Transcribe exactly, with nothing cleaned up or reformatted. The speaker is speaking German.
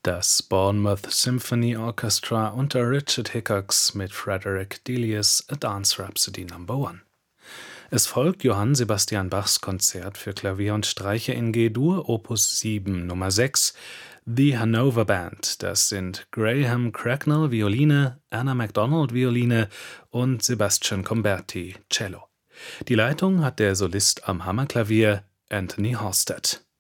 Das Bournemouth Symphony Orchestra unter Richard Hickox mit Frederick Delius A Dance Rhapsody Number One. Es folgt Johann Sebastian Bachs Konzert für Klavier und Streicher in G-Dur Opus sieben Nummer sechs, The Hanover Band. Das sind Graham Cracknell Violine, Anna MacDonald Violine und Sebastian Comberti Cello. Die Leitung hat der Solist am Hammerklavier Anthony Halstead.